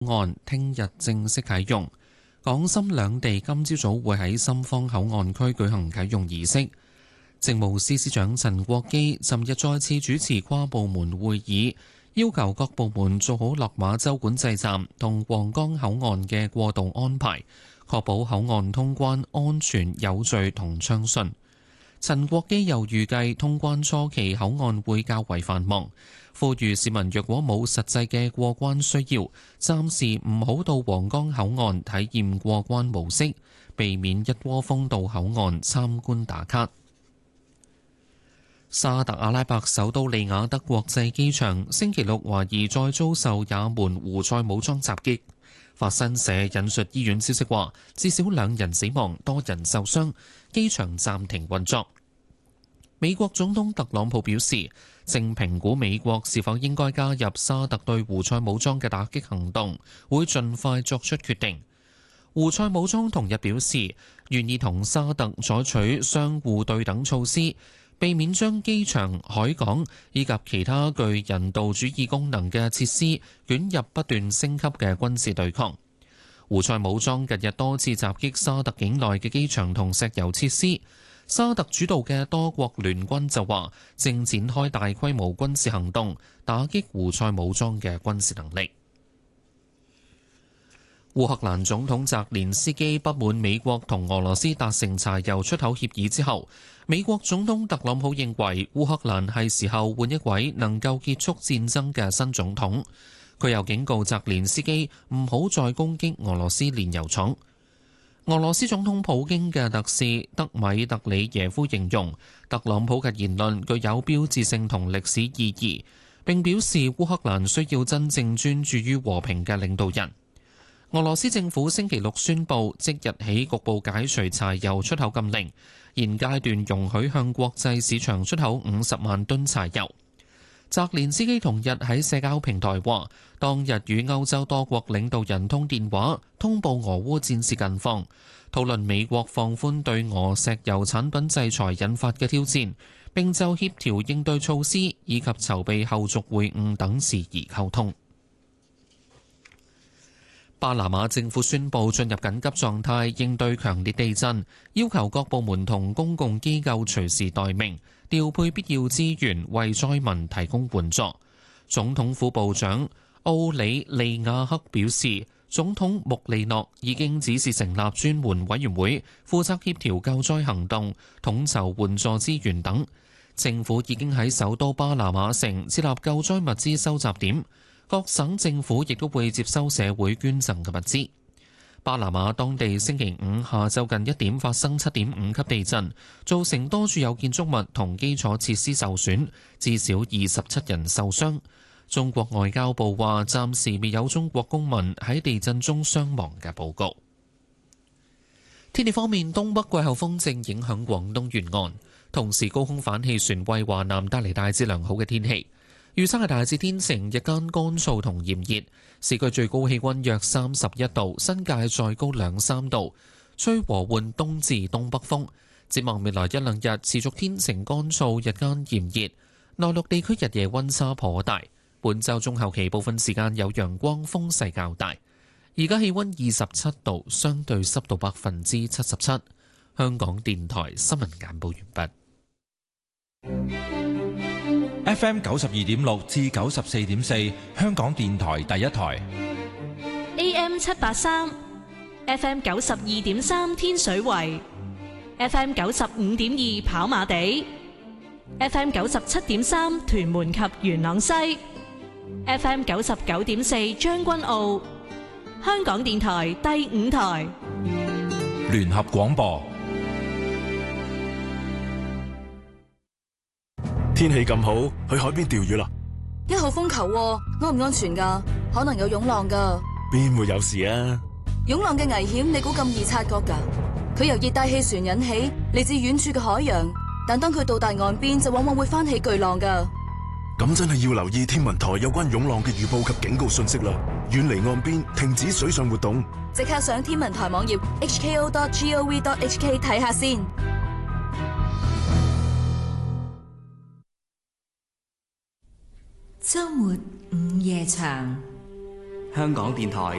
岸聽日正式啟用。港深兩地今朝早會喺深方口岸區舉行啟用儀式。政務司司長陳國基尋日再次主持跨部門會議，要求各部門做好落馬洲管制站同皇崗口岸嘅過渡安排，確保口岸通關安全有序同暢順。陳國基又預計通關初期口岸會較為繁忙，呼籲市民若果冇實際嘅過關需要，暫時唔好到皇崗口岸體驗過關模式，避免一窩蜂到口岸參觀打卡。沙特阿拉伯首都利雅得國際機場星期六懷疑再遭受也門胡塞武裝襲擊。法新社引述醫院消息話，至少2人死亡，多人受傷，機場暫停運作。美國總統特朗普表示，正評估美國是否應該加入沙特對胡塞武裝嘅打擊行動，會盡快作出決定。胡塞武裝同日表示，願意同沙特採取相互對等措施，避免將機場、海港以及其他具人道主義功能嘅設施捲入不斷升級嘅軍事對抗。胡塞武裝近日多次襲擊沙特境內嘅機場同石油設施。沙特主導嘅多國聯軍就話，正展開大規模軍事行動，打擊胡塞武裝嘅軍事能力。烏克蘭總統澤連斯基不滿美國同俄羅斯達成柴油出口協議之後，美國總統特朗普認為烏克蘭係時候換一位能夠結束戰爭嘅新總統。佢又警告澤連斯基唔好再攻擊俄羅斯煉油廠。俄羅斯總統普京嘅特使德米特里耶夫形容特朗普嘅言論具有標誌性同歷史意義，並表示烏克蘭需要真正專注於和平嘅領導人。俄羅斯政府星期六宣布，即日起局部解除柴油出口禁令，現階段容許向國際市場出口50萬噸柴油。澤連斯基同日喺社交平台話，當日與歐洲多國領導人通電話，通報俄烏戰事近況，討論美國放寬對俄石油產品制裁引發嘅挑戰，並就協調應對措施以及籌備後續會晤等事宜溝通。巴拿馬政府宣布進入緊急狀態，應對強烈地震，要求各部門同公共機構隨時待命，調配必要資源為災民提供援助。總統府部長奧里利亞克表示，總統穆利諾已經指示成立專門委員會，負責協調救災行動、統籌援助資源等。政府已經喺首都巴拿馬城設立救災物資收集點。各省政府亦都會接收社會捐贈嘅物資。巴拿馬當地星期五下晝近1點發生7.5級地震，造成多處有建築物同基礎設施受損，至少27人受傷。中國外交部話，暫時未有中國公民喺地震中傷亡嘅報告。天氣方面，東北季候風正影響廣東沿岸，同時高空反氣旋為華南帶嚟大致良好嘅天氣。預測係大致天晴，日間乾燥同炎熱，市區最高氣溫約31度，新界再高2-3度，吹和緩東至東北風。展望未來1-2日持續天晴乾燥，日間炎熱，內陸地區日夜溫差頗大。本週中後期部分時間有陽光，風勢較大。而家氣溫27度，相對濕度77%。香港電台新聞簡報完畢。 FM 92.6至94.4，香港電台第一台。 AM 783 ，FM 92.3天水圍，FM 95.2跑馬地，FM 97.3屯門及元朗西，FM 99.4將軍澳。香港電台第5台聯合廣播。 天氣咁好，去海邊釣魚啦 ！1號風球喎，安唔安全㗎？可能有湧浪㗎。 邊會有事啊？ 湧浪嘅危險，你估咁易察覺㗎？佢由熱帶氣旋引起，嚟自遠處嘅海洋，但當佢到達岸邊，就往往會翻起巨浪㗎。 咁真係要留意天文台有關湧浪嘅預報及警告信息啦！遠離岸邊，停止水上活動。 即刻上天文台網頁 hko.gov.hk 睇下先。 周末午夜場， 香港電台